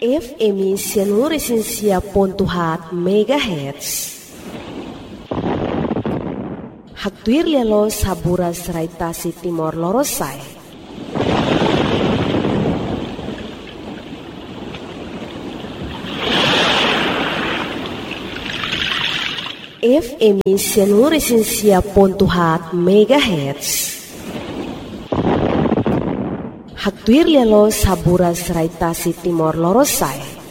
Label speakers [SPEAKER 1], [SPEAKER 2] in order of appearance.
[SPEAKER 1] FM Sianuresensia Pontuhat MHz. Hatuir lelo saburas raitasi Timor Lorosai. FM Sianuresensia Pontuhat MHz. Hatuir lelo saburas raitasi Timor Lorosai.